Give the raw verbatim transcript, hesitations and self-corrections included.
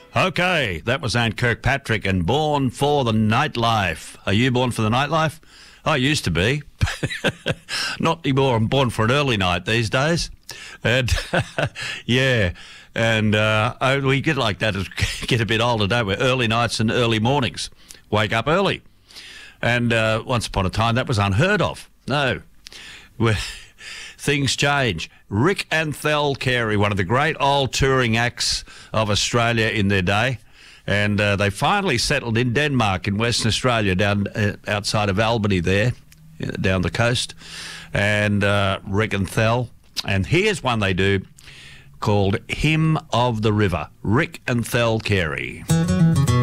Okay, that was Aunt Kirkpatrick and Born for the Nightlife. Are you born for the nightlife? I used to be. Not anymore. I'm born for an early night these days. And yeah, and uh, oh, we get like that as we get a bit older, don't we? Early nights and early mornings. Wake up early. And uh, once upon a time, that was unheard of. No. We're, things change. Rick and Thel Carey, one of the great old touring acts of Australia in their day. And uh, they finally settled in Denmark in Western Australia, down uh, outside of Albany there, uh, down the coast. And uh, Rick and Thel. And here's one they do called Hymn of the River. Rick and Thel Carey.